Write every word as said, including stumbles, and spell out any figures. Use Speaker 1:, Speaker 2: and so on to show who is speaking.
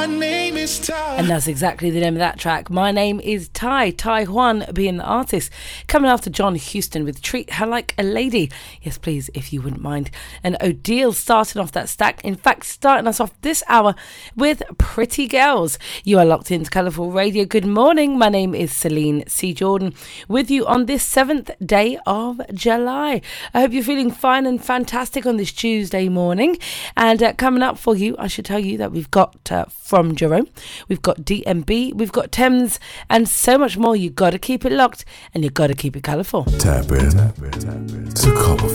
Speaker 1: My name is Ty.
Speaker 2: And that's exactly the name of that track. My name is Ty. Ty Juan being the artist. Coming after John Houston with Treat Her Like a Lady. Yes, please, if you wouldn't mind. And Odile starting off that stack. In fact, starting us off this hour with Pretty Girls. You are locked into Colourful Radio. Good morning. My name is Celine C. Jordan with you on this seventh day of July. I hope you're feeling fine and fantastic on this Tuesday morning. And uh, coming up for you, I should tell you that we've got uh, From Jerome, we've got D M B, we've got Thames, and so much more. You got to keep it locked and you got to keep it colourful.
Speaker 3: Tap in, tap in to Colourful.